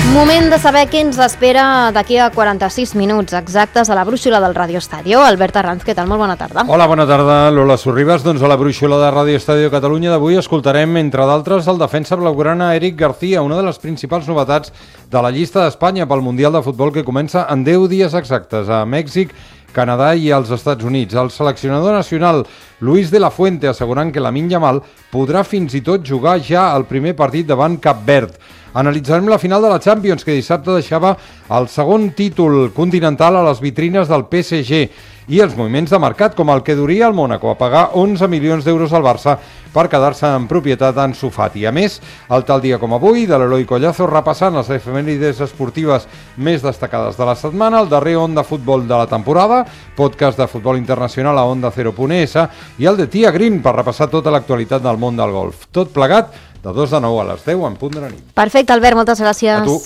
Moment de saber què ens espera d'aquí a 46 minuts exactes a la brúixola del Radio Estadio. Albert Arranz, què tal? Molt bona tarda. Hola, bona tarda, Lola Sorribas. Doncs a la brúixola de Radio Estadio Catalunya d'avui escoltarem, entre d'altres, el defensa blaugrana Eric García, una de les principals novetats de la llista d'Espanya pel Mundial de Futbol que comença en 10 dies exactes a Mèxic, Canadà i als Estats Units. El seleccionador nacional Luis de la Fuente assegurant que Lamine Yamal podrà fins i tot jugar ja el primer partit davant Cap Verd. Analitzarem la final de la Champions, que dissabte deixava el segon títol continental a les vitrines del PSG, i els moviments de mercat, com el que duria el Mónaco a pagar 11 milions d'euros al Barça per quedar-se en propietat d'Ansu Fati. A més, el tal dia com avui, de l'Eloi Collazo repassant les efemèrides esportives més destacades de la setmana, el darrer Onda Futbol de la temporada, podcast de futbol internacional a Onda 0.es i el de Tia Green per repassar tota l'actualitat del món del golf. Tot plegat de 2 de 9 a les 10 en punt de la nit. Perfecte, Albert, moltes gràcies. A tu.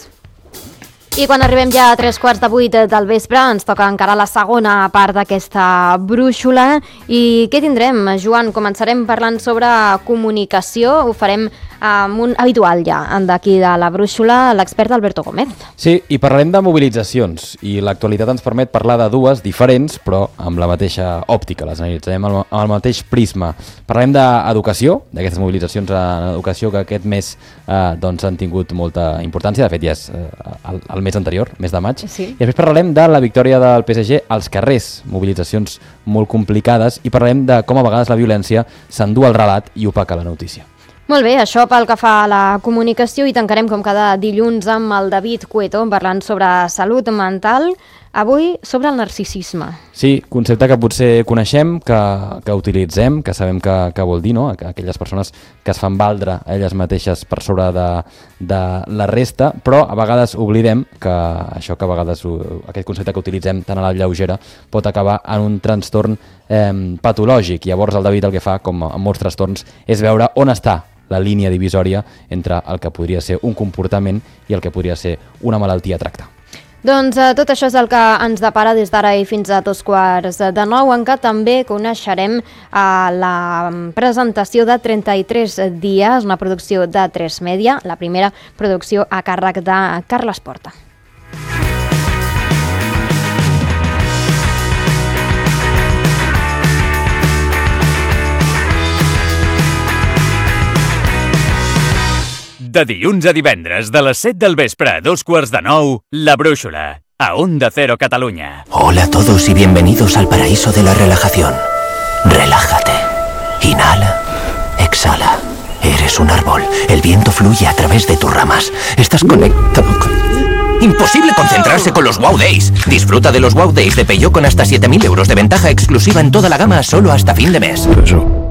I quan arribem ja a 7:45 del vespre ens toca encarar la segona part d'aquesta brúixola. I què tindrem, Joan? Començarem parlant sobre comunicació. Ho farem amb un habitual ja d'aquí de la brúixola, l'expert Alberto Gómez. Sí, i parlarem de mobilitzacions, i l'actualitat ens permet parlar de dues diferents, però amb la mateixa òptica, les analitzarem amb el mateix prisma. Parlarem d'educació, d'aquestes mobilitzacions en educació que aquest mes doncs han tingut molta importància, de fet ja és el mes anterior, mes de maig, sí. I després parlarem de la victòria del PSG als carrers, mobilitzacions molt complicades, i parlarem de com a vegades la violència s'endú el relat i opaca la notícia. Molt bé, això pel que fa a la comunicació, i tancarem com cada dilluns amb el David Cueto parlant sobre salut mental, avui sobre el narcisisme. Sí, concepte que potser coneixem, que utilitzem, que sabem què vol dir, no? Aquelles persones que es fan valdre a elles mateixes per sobre de la resta, però a vegades oblidem que això que a vegades aquest concepte que utilitzem tan a la lleugera pot acabar en un trastorn patològic. Llavors el David el que fa, com en molts trastorns, és veure on està la línia divisòria entre el que podria ser un comportament i el que podria ser una malaltia a tractar. Doncs tot això és el que ens depara des d'ara i fins a 8:45, en què també coneixerem la presentació de 33 dies, una producció de 3 Media, la primera producció a càrrec de Carles Porta. De dilluns a divendres, de les 7 del vespre a 8:45, La Brúixola, a Onda Cero Cataluña. Hola a todos y bienvenidos al paraíso de la relajación. Relájate. Inhala. Exhala. Eres un árbol. El viento fluye a través de tus ramas. Estás conectado con... Imposible concentrarse con los Wow Days. Disfruta de los Wow Days de Peugeot con hasta 7.000 euros de ventaja exclusiva en toda la gama solo hasta fin de mes.